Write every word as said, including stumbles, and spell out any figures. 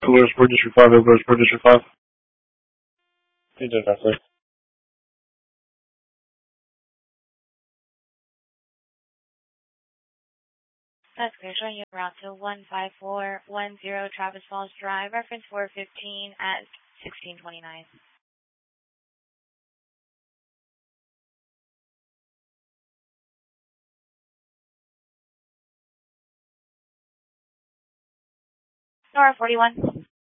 Florida Sport District five, Florida Sport District five. You did that, sir. That's clear. Showing you route to one five four one zero Travis Falls Drive, reference four fifteen at sixteen twenty-nine. Nora forty-one.